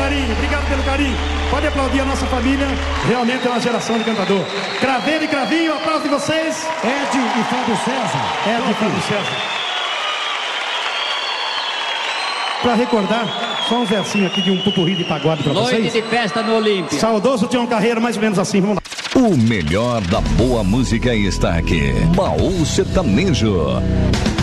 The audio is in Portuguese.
carinho, obrigado pelo carinho. Pode aplaudir a nossa família, realmente é uma geração de cantador. Craveiro e Cravinho, aplauso de vocês. Ed e Fábio César. Ed e Fábio César. Para recordar, só um versinho aqui de um pupurri de pagode para vocês. Noite de festa no Olímpia. Saudoso Tião Carreiro, mais ou menos assim, vamos lá. O melhor da boa música está aqui. Baú Sertanejo.